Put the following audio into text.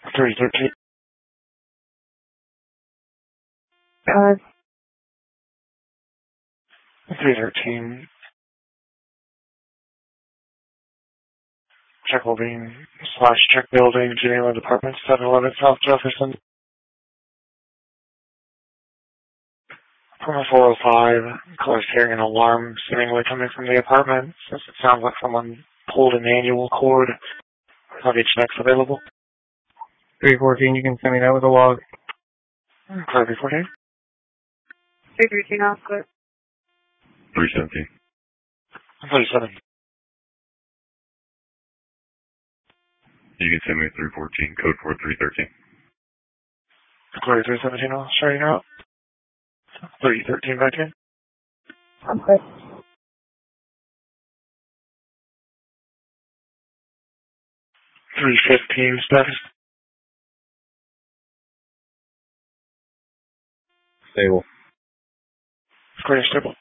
313. 313. Check Holding / check building, Geneva Department, 711 South Jefferson. From 405, callers hearing an alarm seemingly coming from the apartment, since it sounds like someone pulled an annual cord. Have each next available? 314, you can send me that with a log. Clear 314. 313, Oscar. 317. 37. You can send me 314, code 4313. Clear 317, I'll show you now. 313 back in. Okay. 315 status. Stable. Clear stable.